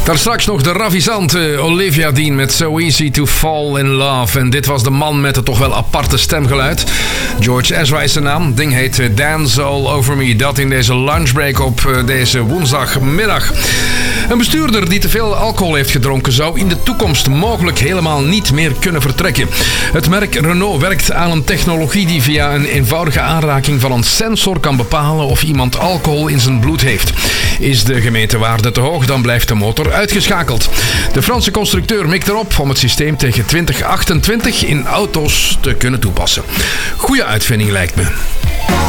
Daar straks nog de ravissante Olivia Dean met So Easy to Fall in Love. En dit was de man met het toch wel aparte stemgeluid. George Ezra is zijn naam. Ding heet Dance All Over Me. Dat in deze lunchbreak op deze woensdagmiddag. Een bestuurder die te veel alcohol heeft gedronken zou in de toekomst mogelijk helemaal niet meer kunnen vertrekken. Het merk Renault werkt aan een technologie die via een eenvoudige aanraking van een sensor kan bepalen of iemand alcohol in zijn bloed heeft. Is de gemeentewaarde te hoog, dan blijft de motor uitgeschakeld. De Franse constructeur mikt erop om het systeem tegen 2028 in auto's te kunnen toepassen. Goeie uitvinding lijkt me.